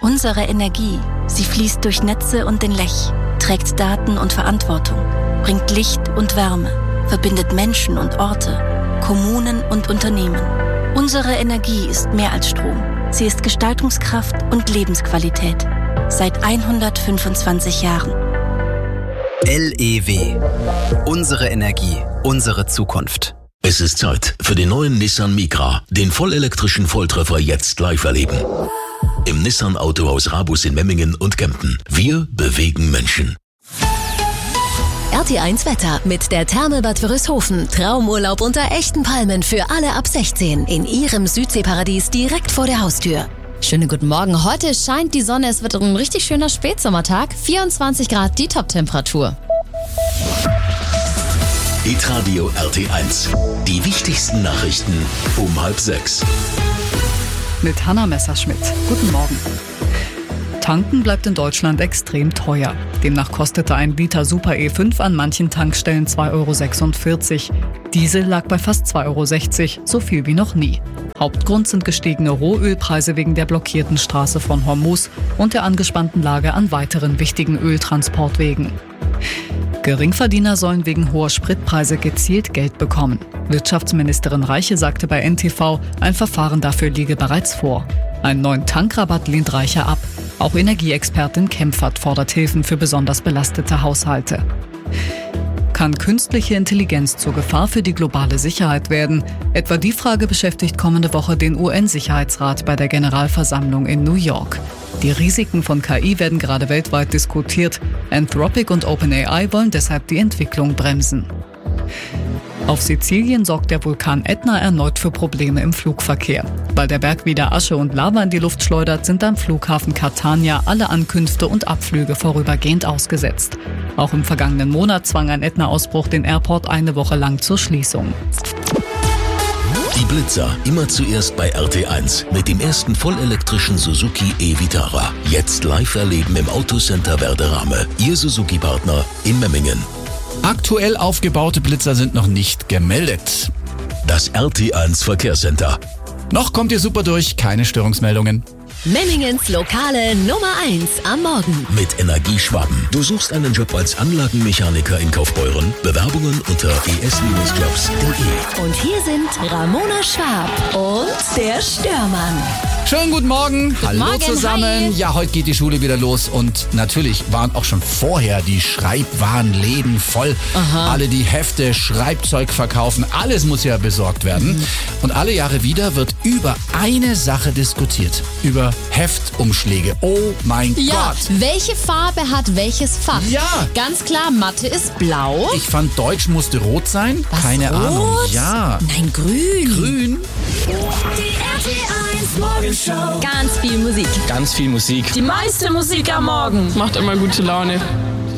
Unsere Energie, sie fließt durch Netze und den Lech, trägt Daten und Verantwortung, bringt Licht und Wärme, verbindet Menschen und Orte, Kommunen und Unternehmen. Unsere Energie ist mehr als Strom. Sie ist Gestaltungskraft und Lebensqualität. Seit 125 Jahren. LEW. Unsere Energie, unsere Zukunft. Es ist Zeit für den neuen Nissan Micra, den vollelektrischen Volltreffer jetzt live erleben. Im Nissan Autohaus Rabus in Memmingen und Kempten. Wir bewegen Menschen. RT1 Wetter mit der Therme-Bad Wörishofen. Traumurlaub unter echten Palmen für alle ab 16 in Ihrem Südseeparadies direkt vor der Haustür. Schönen guten Morgen. Heute scheint die Sonne. Es wird ein richtig schöner Spätsommertag. 24 Grad die Top-Temperatur. Hitradio RT1. Die wichtigsten Nachrichten um 5:30. Mit Hanna Messerschmidt. Guten Morgen. Tanken bleibt in Deutschland extrem teuer. Demnach kostete ein Liter Super E5 an manchen Tankstellen 2,46 €. Diesel lag bei fast 2,60 €, so viel wie noch nie. Hauptgrund sind gestiegene Rohölpreise wegen der blockierten Straße von Hormuz und der angespannten Lage an weiteren wichtigen Öltransportwegen. Geringverdiener sollen wegen hoher Spritpreise gezielt Geld bekommen. Wirtschaftsministerin Reiche sagte bei NTV, ein Verfahren dafür liege bereits vor. Einen neuen Tankrabatt lehnt Reiche ab. Auch Energieexpertin Kempfert fordert Hilfen für besonders belastete Haushalte. Kann künstliche Intelligenz zur Gefahr für die globale Sicherheit werden? Etwa die Frage beschäftigt kommende Woche den UN-Sicherheitsrat bei der Generalversammlung in New York. Die Risiken von KI werden gerade weltweit diskutiert. Anthropic und OpenAI wollen deshalb die Entwicklung bremsen. Auf Sizilien sorgt der Vulkan Ätna erneut für Probleme im Flugverkehr. Weil der Berg wieder Asche und Lava in die Luft schleudert, sind am Flughafen Catania alle Ankünfte und Abflüge vorübergehend ausgesetzt. Auch im vergangenen Monat zwang ein Ätna-Ausbruch den Airport eine Woche lang zur Schließung. Die Blitzer immer zuerst bei RT1 mit dem ersten vollelektrischen Suzuki e-Vitara. Jetzt live erleben im Autocenter Werderame. Ihr Suzuki-Partner in Memmingen. Aktuell aufgebaute Blitzer sind noch nicht gemeldet. Das RT1 Verkehrscenter. Noch kommt ihr super durch, keine Störungsmeldungen. Memmingens lokale Nummer 1 am Morgen. Mit Energieschwaben. Du suchst einen Job als Anlagenmechaniker in Kaufbeuren? Bewerbungen unter es-jobs.de. Und hier sind Ramona Schwab und der Störmann. Schönen guten Morgen. Hallo Morgen, zusammen. hi. Ja, heute geht die Schule wieder los und natürlich waren auch schon vorher die Schreibwarenläden voll. Aha. Alle, die Hefte, Schreibzeug verkaufen, alles muss ja besorgt werden. Und alle Jahre wieder wird über eine Sache diskutiert. Über Heftumschläge. Oh mein Ja, Gott. welche Farbe hat welches Fach? Ja. Ganz klar, Mathe ist blau. Ich fand, Deutsch musste rot sein. Was, Keine rot? Ahnung. Ja. Nein, grün. Grün. Die RT1 Morgenshow. Ganz viel Musik. Ganz viel Musik. Die meiste Musik am Morgen macht immer gute Laune.